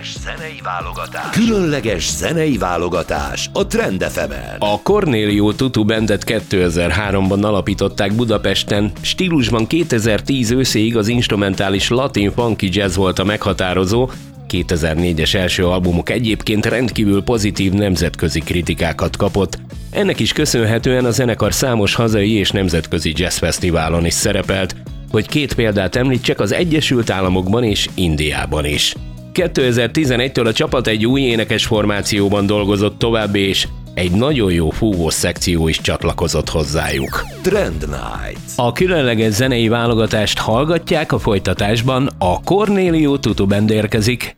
Különleges zenei válogatás a Trend FM-en. A Cornelio Tutu Bandet 2003-ban alapították Budapesten, stílusban 2010 őszéig az instrumentális latin funky jazz volt a meghatározó, 2004-es első albumuk egyébként rendkívül pozitív nemzetközi kritikákat kapott. Ennek is köszönhetően a zenekar számos hazai és nemzetközi jazzfesztiválon is szerepelt, hogy két példát említsek, az Egyesült Államokban és Indiában is. 2011-től a csapat egy új énekes formációban dolgozott tovább, és egy nagyon jó fúvós szekció is csatlakozott hozzájuk. Trend Night. A különleges zenei válogatást hallgatják, a folytatásban a Cornelio Tutu Band érkezik.